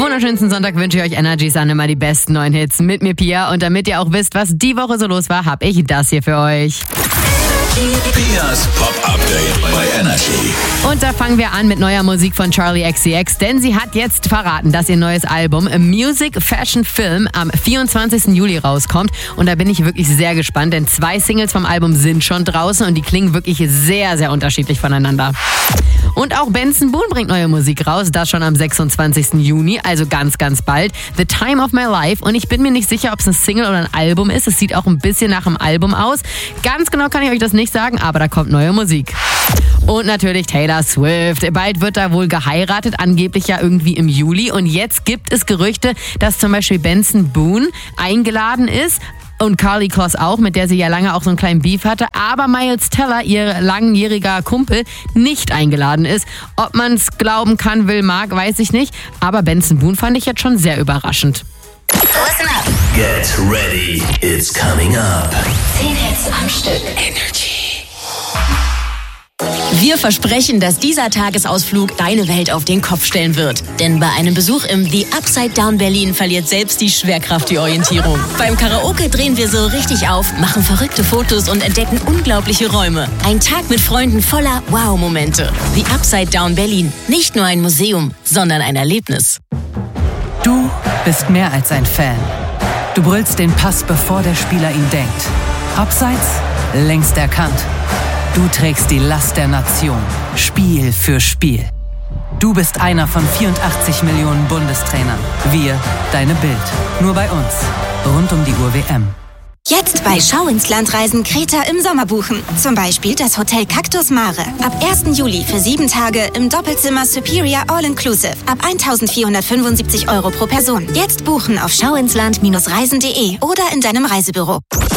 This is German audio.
wunderschönsten Sonntag wünsche ich euch Energy Sun, immer die besten neuen Hits mit mir, Pia. Und damit ihr auch wisst, was die Woche so los war, habe ich das hier für euch. Pias Pop-Update bei Energy. Und da fangen wir an mit neuer Musik von Charli XCX, denn sie hat jetzt verraten, dass ihr neues Album Music, Fashion, Film am 24. Juli rauskommt. Und da bin ich wirklich sehr gespannt, denn 2 Singles vom Album sind schon draußen und die klingen wirklich sehr, sehr unterschiedlich voneinander. Und auch Benson Boone bringt neue Musik raus, das schon am 26. Juni, also ganz, ganz bald. The Time of My Life. Und ich bin mir nicht sicher, ob es ein Single oder ein Album ist. Es sieht auch ein bisschen nach einem Album aus. Ganz genau kann ich euch das nicht sagen, aber da kommt neue Musik. Und natürlich Taylor Swift. Bald wird da wohl geheiratet, angeblich ja irgendwie im Juli. Und jetzt gibt es Gerüchte, dass zum Beispiel Benson Boone eingeladen ist. Und Karlie Kloss auch, mit der sie ja lange auch so einen kleinen Beef hatte. Aber Miles Teller, ihr langjähriger Kumpel, nicht eingeladen ist. Ob man es glauben kann, will, mag, weiß ich nicht. Aber Benson Boone fand ich jetzt schon sehr überraschend. Listen up. Get ready, it's coming up. 10 Hits am Stück. Energy. Wir versprechen, dass dieser Tagesausflug deine Welt auf den Kopf stellen wird. Denn bei einem Besuch im The Upside Down Berlin verliert selbst die Schwerkraft die Orientierung. Beim Karaoke drehen wir so richtig auf, machen verrückte Fotos und entdecken unglaubliche Räume. Ein Tag mit Freunden voller Wow-Momente. The Upside Down Berlin. Nicht nur ein Museum, sondern ein Erlebnis. Du bist mehr als ein Fan. Du brüllst den Pass, bevor der Spieler ihn denkt. Abseits, längst erkannt. Du trägst die Last der Nation, Spiel für Spiel. Du bist einer von 84 Millionen Bundestrainern. Wir, deine Bild. Nur bei uns. Rund um die Uhr WM. Jetzt bei Schau ins Land Reisen Kreta im Sommer buchen. Zum Beispiel das Hotel Cactus Mare. Ab 1. Juli für 7 Tage im Doppelzimmer Superior All-Inclusive. Ab 1.475 € pro Person. Jetzt buchen auf schauinsland-reisen.de oder in deinem Reisebüro.